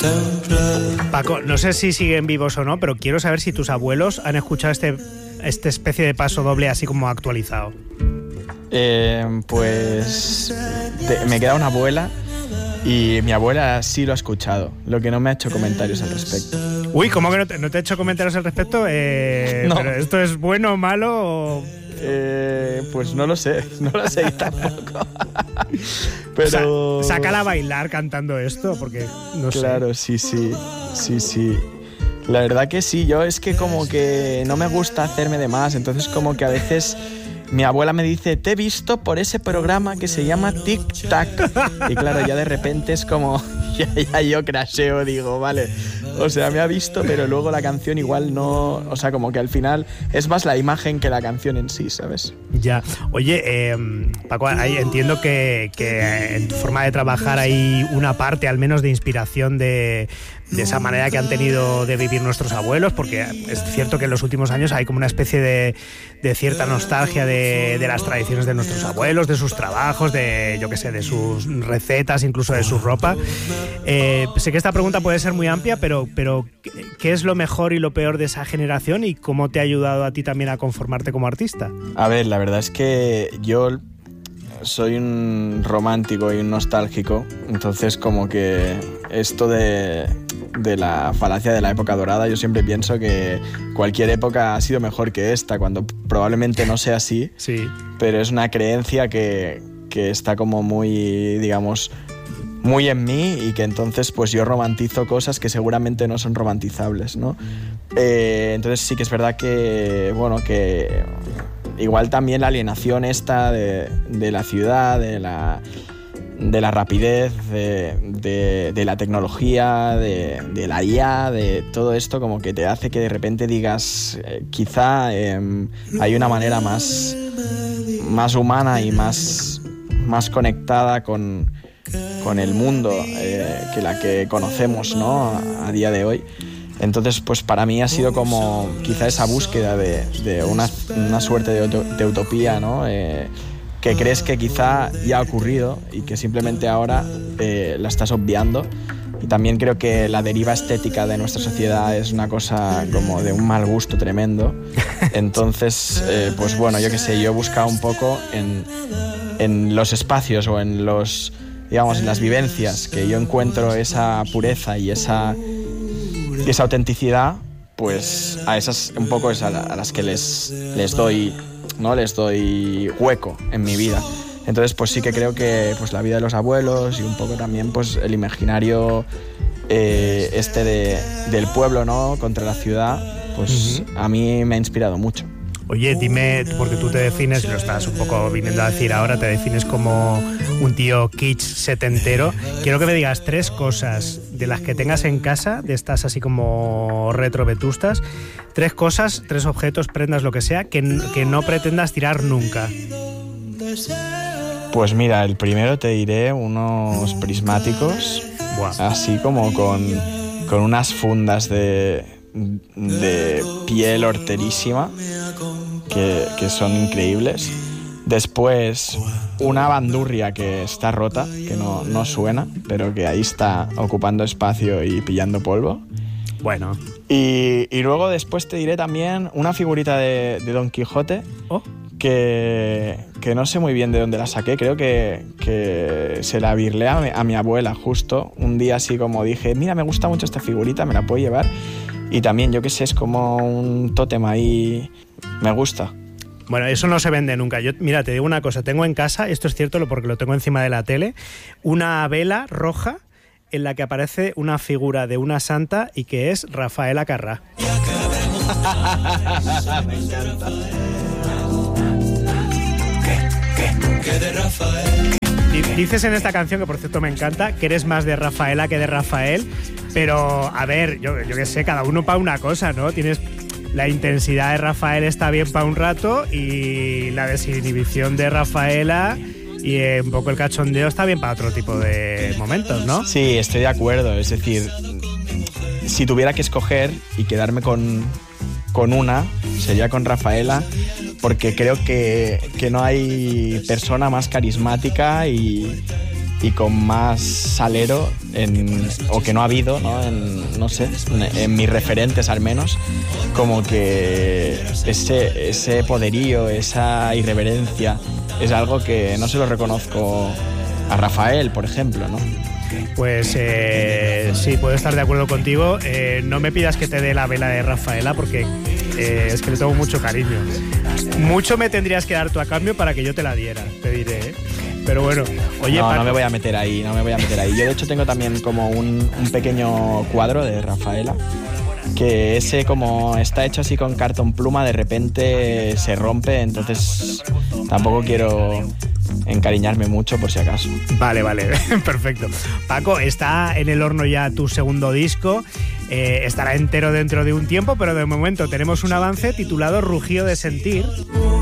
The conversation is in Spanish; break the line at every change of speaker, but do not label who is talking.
Paco, no sé si siguen vivos o no, pero quiero saber si tus abuelos han escuchado esta especie de paso doble así como actualizado.
Pues me queda una abuela y mi abuela sí lo ha escuchado, lo que no me ha hecho comentarios al respecto.
Uy, ¿cómo que no te ha hecho comentarios al respecto? No. ¿Pero esto es bueno o malo?
Pues no lo sé tampoco. Pero...
sácala a bailar cantando esto, porque no sé.
Claro, sí. La verdad que sí, yo es que como que no me gusta hacerme de más, entonces como que a veces mi abuela me dice, te he visto por ese programa que se llama Tic Tac. Y claro, ya de repente es como, ya yo crasheo, digo, vale, o sea, me ha visto, pero luego la canción igual no, o sea, como que al final es más la imagen que la canción en sí, ¿sabes?
Ya. Oye, Paco, entiendo que en tu forma de trabajar hay una parte al menos de inspiración de esa manera que han tenido de vivir nuestros abuelos, porque es cierto que en los últimos años hay como una especie de cierta nostalgia de las tradiciones de nuestros abuelos, de sus trabajos, de, yo qué sé, de sus recetas, incluso de su ropa. Sé que esta pregunta puede ser muy amplia, pero ¿qué es lo mejor y lo peor de esa generación y cómo te ha ayudado a ti también a conformarte como artista?
A ver, la verdad es que yo soy un romántico y un nostálgico, entonces como que esto de la falacia de la época dorada, yo siempre pienso que cualquier época ha sido mejor que esta, cuando probablemente no sea así,
sí.
Pero es una creencia que está como muy, digamos, muy en mí y que entonces pues yo romantizo cosas que seguramente no son romantizables, ¿no? Entonces sí que es verdad que, bueno, que igual también la alienación esta de la ciudad, de la rapidez, de la tecnología, de la IA, de todo esto como que te hace que de repente digas quizá hay una manera más humana y más conectada con el mundo que la que conocemos, ¿no? A día de hoy. Entonces, pues para mí ha sido como quizá esa búsqueda de una suerte de utopía, ¿no? Que crees que quizá ya ha ocurrido y que simplemente ahora la estás obviando. Y también creo que la deriva estética de nuestra sociedad es una cosa como de un mal gusto tremendo. Entonces, pues bueno, yo qué sé, yo he buscado un poco en los espacios o en los, digamos, en las vivencias que yo encuentro esa pureza y esa autenticidad, pues a esas un poco es a las que les doy, ¿no? Les doy hueco en mi vida. Entonces pues sí que creo que pues la vida de los abuelos y un poco también pues el imaginario del pueblo, ¿no? Contra la ciudad, pues a mí me ha inspirado mucho.
Oye, dime, porque tú te defines, lo estás un poco viniendo a decir ahora, te defines como un tío kitsch setentero. Quiero que me digas 3 cosas de las que tengas en casa, de estas así como retro vetustas, 3 cosas, 3 objetos, prendas, lo que sea, que no pretendas tirar nunca.
Pues mira, el primero te diré unos prismáticos, así como con unas fundas de piel horterísima que son increíbles. Después una bandurria que está rota, que no suena, pero que ahí está ocupando espacio y pillando polvo.
Bueno.
Y luego después te diré también una figurita de Don Quijote. Que no sé muy bien de dónde la saqué, creo que se la birlé a mi abuela justo un día, así como dije, mira, me gusta mucho esta figurita, me la puedo llevar. Y también, yo qué sé, es como un tótem ahí, me gusta.
Bueno, eso no se vende nunca. Yo, mira, te digo una cosa, tengo en casa, esto es cierto porque lo tengo encima de la tele, una vela roja en la que aparece una figura de una santa y que es Rafaela Carrà.
Me encanta.
¿Qué de Rafael?
Dices en esta canción, que por cierto me encanta, que eres más de Rafaela que de Rafael, pero a ver, yo qué sé, cada uno para una cosa, ¿no? Tienes la intensidad de Rafael está bien para un rato y la desinhibición de Rafaela y un poco el cachondeo está bien para otro tipo de momentos, ¿no?
Sí, estoy de acuerdo, es decir, si tuviera que escoger y quedarme con una, sería con Rafaela, porque creo que no hay persona más carismática y y con más salero o que no ha habido, ¿no? No sé, en mis referentes al menos, como que ese poderío, esa irreverencia es algo que no se lo reconozco a Rafael, por ejemplo, ¿no?
Pues sí, puedo estar de acuerdo contigo. No me pidas que te dé la vela de Rafaela porque es que le tengo mucho cariño. Mucho me tendrías que dar tú a cambio para que yo te la diera, te diré, ¿eh? Pero bueno, oye,
no me voy a meter ahí. Yo de hecho tengo también como un pequeño cuadro de Rafaela, que ese como está hecho así con cartón pluma, de repente se rompe, entonces tampoco quiero encariñarme mucho por si acaso.
Vale, perfecto. Paco, está en el horno ya tu segundo disco, estará entero dentro de un tiempo, pero de momento tenemos un avance titulado Rugido de Sentir.